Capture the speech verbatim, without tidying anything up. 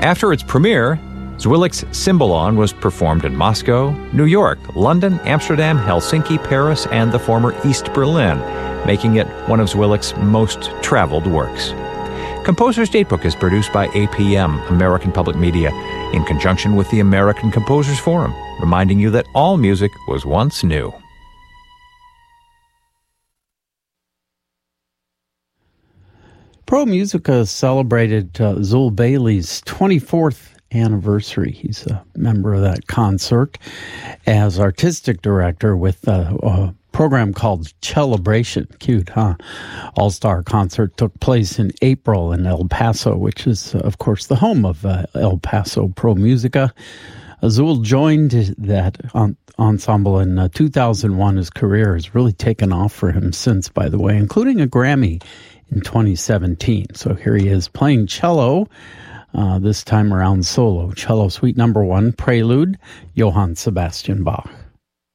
After its premiere, Zwilic's Cymbalon was performed in Moscow, New York, London, Amsterdam, Helsinki, Paris, and the former East Berlin, making it one of Zwilic's most traveled works. Composer's Datebook is produced by A P M, American Public Media, in conjunction with the American Composers Forum, reminding you that all music was once new. ProMusica celebrated uh, Zul Bailey's twenty-fourth anniversary. He's a member of that concert as artistic director with uh, a program called Celebration. Cute, huh? All-Star concert took place in April in El Paso, which is, of course, the home of uh, El Paso ProMusica. Zul joined that on, ensemble in uh, two thousand one. His career has really taken off for him since, by the way, including a Grammy in twenty seventeen. So here he is playing cello, uh, this time around solo. Cello Suite Number One, Prelude, Johann Sebastian Bach.